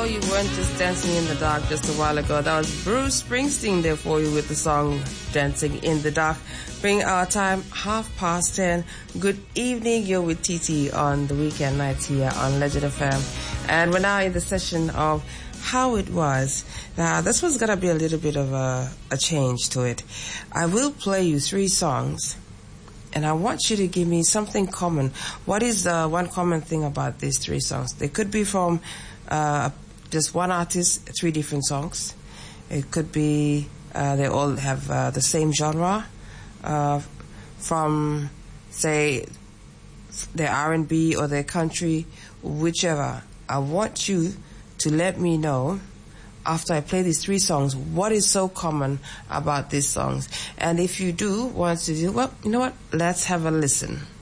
you weren't just dancing in the dark just a while ago. That was Bruce Springsteen there for you with the song Dancing in the Dark. Bring our time 10:30. Good evening, you're with TT on the weekend nights here on Legend FM. And we're now in the session of How It Was. Now, this one's going to be a little bit of a change to it. I will play you 3 songs, and I want you to give me something common. What is the one common thing about these 3 songs? They could be from just one artist, 3 different songs. It could be they all have the same genre, from, say, their R&B or their country, whichever. I want you to let me know, after I play these 3 songs, what is so common about these songs. And if you do want to do, well, you know what? Let's have a listen.